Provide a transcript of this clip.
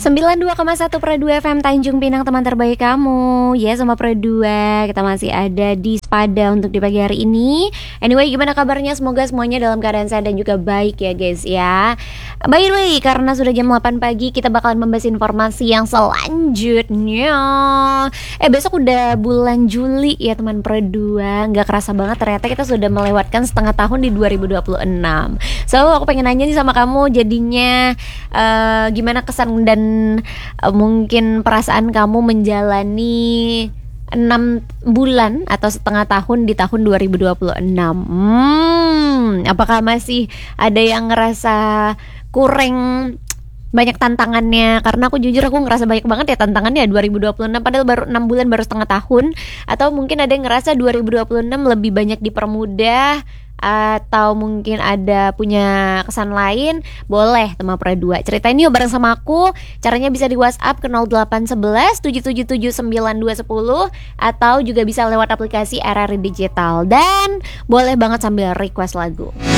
92,1 Pro 2 FM Tanjung Pinang, teman terbaik kamu. Ya, sama Pro 2, kita masih ada di Spada untuk di pagi hari ini. Anyway, gimana kabarnya? Semoga semuanya dalam keadaan sehat dan juga baik ya guys ya. By the way, karena sudah jam 8 pagi, kita bakalan membahas informasi yang selanjutnya. Besok udah bulan Juli ya teman Pro 2. Nggak kerasa banget ternyata kita sudah melewatkan setengah tahun di 2026. So, aku pengen nanya nih sama kamu, jadinya gimana kesan dan mungkin perasaan kamu menjalani 6 bulan atau setengah tahun di tahun 2026. Apakah masih ada yang ngerasa kurang banyak tantangannya? Karena aku jujur aku ngerasa banyak banget ya tantangannya 2026, padahal baru 6 bulan, baru setengah tahun. Atau mungkin ada yang ngerasa 2026 lebih banyak dipermudah, atau mungkin ada punya kesan lain. Boleh teman Pro 2 ceritain yuk bareng sama aku. Caranya bisa di WhatsApp ke 0811 777 9210, atau juga bisa lewat aplikasi RRI Digital. Dan boleh banget sambil request lagu.